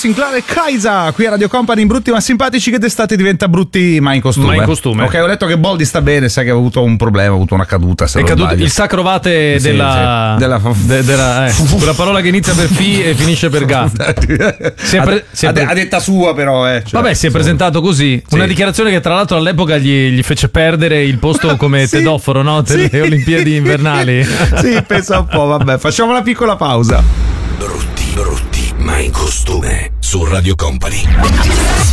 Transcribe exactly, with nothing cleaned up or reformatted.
Sinclair e Kaisa qui a Radio Company, in Brutti ma simpatici, che d'estate diventa brutti ma in costume. Ma in costume. Ok, ho letto che Boldi sta bene, sai che ha avuto un problema, ha avuto una caduta. Se è non caduto sbaglio. il sacrovate Sì, della, sì, della... de, della eh, quella parola che inizia per Fi e finisce per Ga. Si è pre- si è pre- a detta sua però eh, cioè, vabbè, si è presentato così, sì. Una dichiarazione che tra l'altro all'epoca gli, gli fece perdere il posto come sì, tedoforo, no? Delle sì. Olimpiadi invernali. Sì, pensa un po', vabbè, facciamo una piccola pausa. Brutti, brutti, ma in costume su Radio Company.